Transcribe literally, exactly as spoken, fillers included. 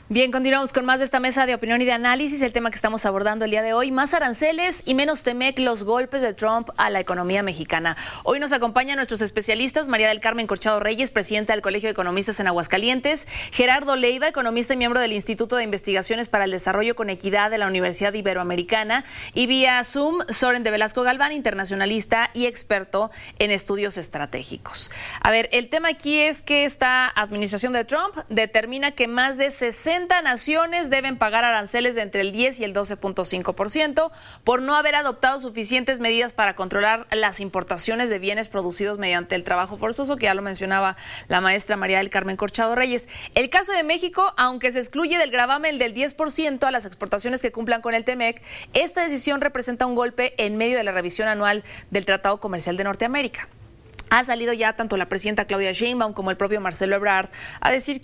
Bien, continuamos con más de esta mesa de opinión y de análisis. El tema que estamos abordando el día de hoy: más aranceles y menos Temec, los golpes de Trump a la economía mexicana. Hoy nos acompañan nuestros especialistas: María del Carmen Corchado Reyes, presidenta del Colegio de Economistas en Aguascalientes; Gerardo Leiva, economista y miembro del Instituto de Investigaciones para el Desarrollo con Equidad de la Universidad Iberoamericana; y vía Zoom, Soren de Velasco Galván, internacionalista y experto en estudios estratégicos. A ver, el tema aquí es que esta administración de Trump determina que más de sesenta naciones deben pagar aranceles de entre el diez y el doce punto cinco por ciento por no haber adoptado suficientes medidas para controlar las importaciones de bienes producidos mediante el trabajo forzoso, que ya lo mencionaba la maestra María del Carmen Corchado Reyes. El caso de México, aunque se excluye del gravamen del diez por ciento a las exportaciones que cumplan con el Temec, esta decisión representa un golpe en medio de la revisión anual del Tratado Comercial de Norteamérica. Ha salido ya tanto la presidenta Claudia Sheinbaum como el propio Marcelo Ebrard a decir